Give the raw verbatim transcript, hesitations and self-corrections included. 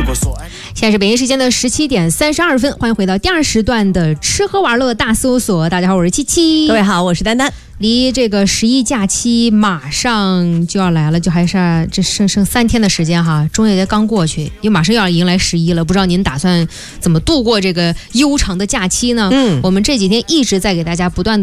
现在是北京时间的十七点三十二分，欢迎回到第二时段的吃喝玩乐大搜索。大家好，我是七七。 各位好，我是丹丹。 离这个十一假期马上就要来了，就还是这剩剩三天的时间哈，中秋节刚过去，又马上要迎来十一了，不知道您打算怎么度过这个悠长的假期呢？嗯，我们这几天一直在给大家不断的